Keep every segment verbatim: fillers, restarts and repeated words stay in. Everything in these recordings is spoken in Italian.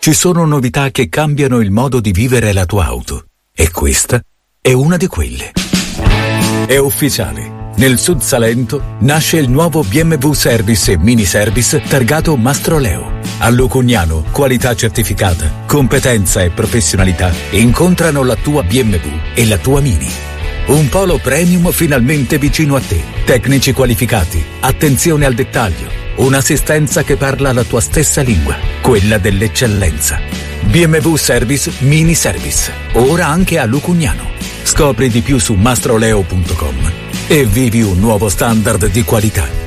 Ci sono novità che cambiano il modo di vivere la tua auto. E questa è una di quelle. È ufficiale. Nel Sud Salento nasce il nuovo B M W Service e Mini Service targato Mastroleo. A Lucugnano, qualità certificata, competenza e professionalità incontrano la tua B M W e la tua Mini. Un polo premium finalmente vicino a te. Tecnici qualificati, attenzione al dettaglio, un'assistenza che parla la tua stessa lingua, quella dell'eccellenza. B M W Service Mini Service, ora anche a Lucugnano. Scopri di più su mastroleo punto com e vivi un nuovo standard di qualità.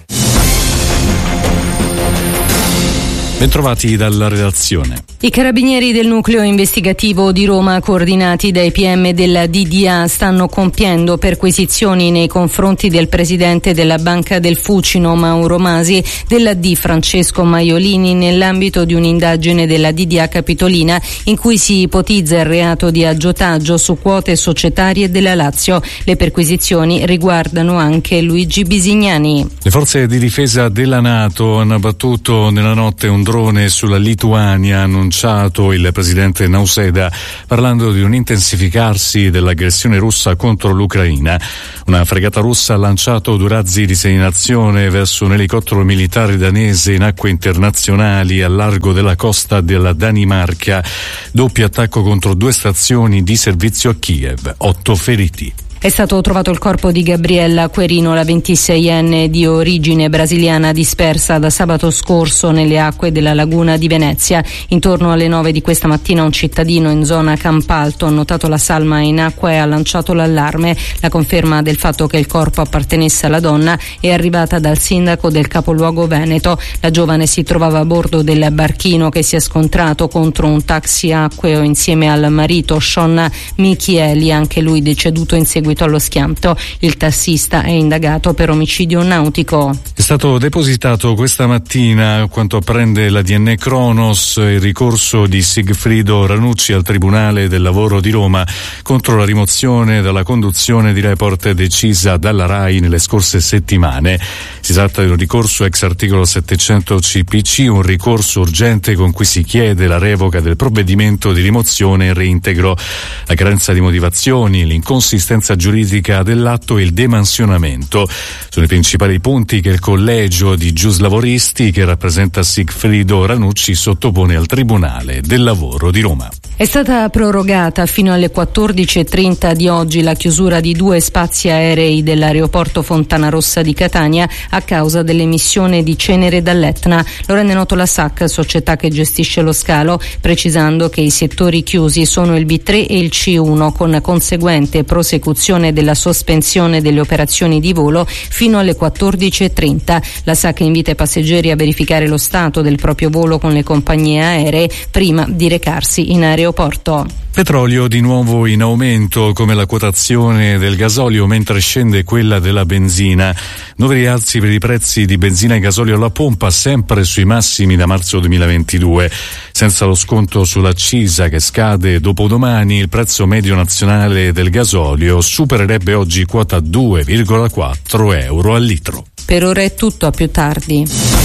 Bentrovati dalla redazione. I carabinieri del nucleo investigativo di Roma, coordinati dai P M della D D A, stanno compiendo perquisizioni nei confronti del presidente della Banca del Fucino, Mauro Masi, della D Francesco Maiolini, nell'ambito di un'indagine della D D A Capitolina in cui si ipotizza il reato di aggiotaggio su quote societarie della Lazio. Le perquisizioni riguardano anche Luigi Bisignani. Le forze di difesa della NATO hanno abbattuto nella notte un drone sulla Lituania, ha annunciato il presidente Nauseda, parlando di un intensificarsi dell'aggressione russa contro l'Ucraina. Una fregata russa ha lanciato due razzi di segnalazione verso un elicottero militare danese in acque internazionali a largo della costa della Danimarca. Doppio attacco contro due stazioni di servizio a Kiev, otto feriti. È stato trovato il corpo di Gabriella Querino, la ventiseienne di origine brasiliana, dispersa da sabato scorso nelle acque della laguna di Venezia. Intorno alle nove di questa mattina un cittadino in zona Campalto ha notato la salma in acqua e ha lanciato l'allarme. La conferma del fatto che il corpo appartenesse alla donna è arrivata dal sindaco del capoluogo veneto. La giovane si trovava a bordo del barchino che si è scontrato contro un taxi acqueo insieme al marito Sean Michieli, anche lui deceduto in seguito allo schianto. Il tassista è indagato per omicidio nautico. È stato depositato questa mattina, quanto apprende la D N Cronos, il ricorso di Sigfrido Ranucci al Tribunale del Lavoro di Roma contro la rimozione dalla conduzione di Report decisa dalla RAI nelle scorse settimane. Si tratta di un ricorso ex articolo settecento C P C, un ricorso urgente con cui si chiede la revoca del provvedimento di rimozione e reintegro. La carenza di motivazioni, l'inconsistenza giuridica dell'atto e il demansionamento sono i principali punti che il collegio di giuslavoristi, che rappresenta Sigfrido Ranucci, sottopone al Tribunale del Lavoro di Roma. È stata prorogata fino alle quattordici e trenta di oggi la chiusura di due spazi aerei dell'aeroporto Fontanarossa di Catania a causa dell'emissione di cenere dall'Etna. Lo rende noto la S A C, società che gestisce lo scalo, precisando che i settori chiusi sono il B tre e il C uno, con conseguente prosecuzione della sospensione delle operazioni di volo fino alle quattordici e trenta. La S A C invita i passeggeri a verificare lo stato del proprio volo con le compagnie aeree prima di recarsi in aeroporto. Petrolio di nuovo in aumento, come la quotazione del gasolio, mentre scende quella della benzina. Nuovi rialzi per i prezzi di benzina e gasolio alla pompa, sempre sui massimi da marzo duemilaventidue. Senza lo sconto sull'accisa che scade dopodomani, il prezzo medio nazionale del gasolio supererebbe oggi quota due virgola quattro euro al litro. Per ora è tutto, a più tardi.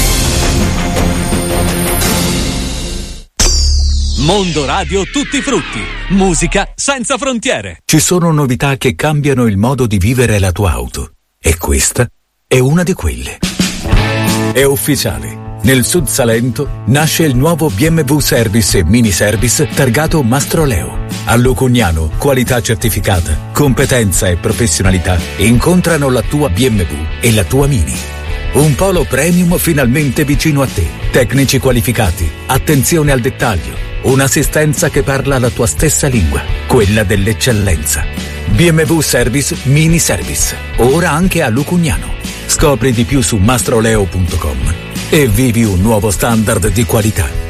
Mondo Radio Tutti Frutti. Musica senza frontiere. Ci sono novità che cambiano il modo di vivere la tua auto. E questa è una di quelle. È ufficiale. Nel Sud Salento nasce il nuovo B M W Service e Mini Service targato Mastroleo. A Lucugnano, qualità certificata, competenza e professionalità incontrano la tua B M W e la tua Mini. Un polo premium finalmente vicino a te. Tecnici qualificati, attenzione al dettaglio, un'assistenza che parla la tua stessa lingua, quella dell'eccellenza. B M W Service Mini Service, ora anche a Lucugnano. Scopri di più su mastroleo punto com e vivi un nuovo standard di qualità.